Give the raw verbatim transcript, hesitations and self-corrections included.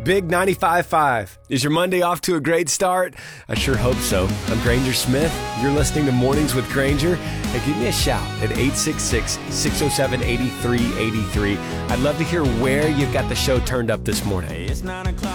Big ninety-five point five. Is your Monday off to a great start? I sure hope so. I'm Granger Smith. You're listening to Mornings with Granger. And give me a shout at eight six six, six oh seven, eight three eight three. I'd love to hear where you've got the show turned up this morning. It's nine o'clock.